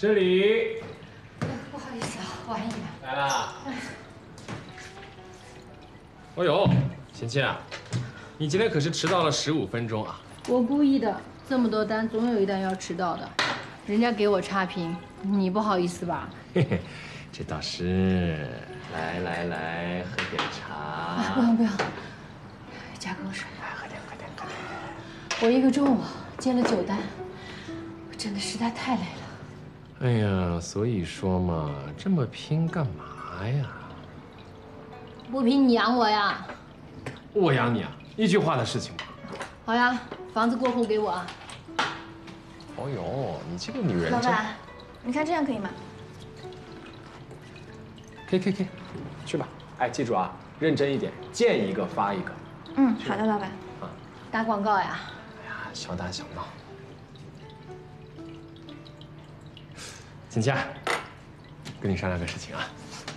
这里。 不好意思啊，晚一点。 来啦。哦呦，芊芊啊，你今天可是迟到了15分钟啊！ 我故意的，这么多单，总有一单要迟到的。人家给我差评，你不好意思吧？ 嘿嘿，这倒是。来，喝点茶。 不用不用，加口水。 来，喝点。 我一个中午接了9单，我真的实在太累了。 哎呀，所以说嘛，这么拼干嘛呀？ 不拼你养我呀？ 我养你啊，一句话的事情嘛。 好呀，房子过户给我啊。 哦呦，你这个女人真…… 老板，你看这样可以吗？ 可以，去吧。哎，记住啊，认真一点，见一个发一个。 嗯，好的，老板。 打广告呀？ 哎呀，小打小闹。芊芊，跟你商量个事情啊。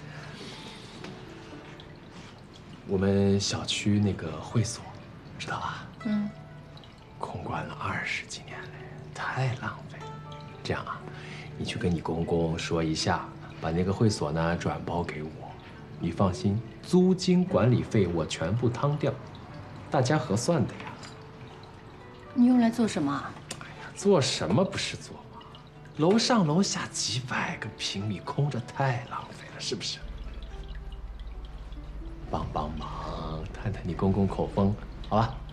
我们小区那个会所，知道吧？ 嗯。 空关了20几年了，太浪费了。这样啊，你去跟你公公说一下，把那个会所呢转包给我。你放心，租金管理费我全部摊掉，大家合算的呀。 你用来做什么？ 哎呀，做什么不是做嘛？楼上楼下几百个平米空着，太浪费了，是不是？帮忙，探探你公公口风，好吧？